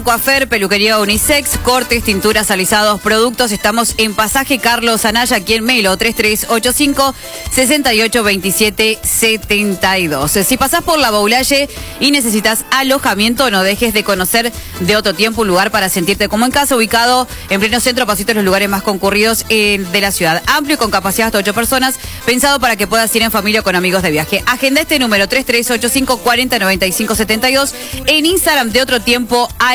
Coafer, peluquería unisex, cortes, tinturas, alisados, productos. Estamos en Pasaje Carlos Anaya, aquí en Melo, 3385-682772. Si pasás por la Boulaye y necesitas alojamiento, no dejes de conocer De Otro Tiempo, un lugar para sentirte como en casa, ubicado en pleno centro, pasito de los lugares más concurridos de la ciudad. Amplio y con capacidad hasta 8 personas, pensado para que puedas ir en familia o con amigos de viaje. Agenda este número, 3385-409572, en Instagram, De Otro Tiempo.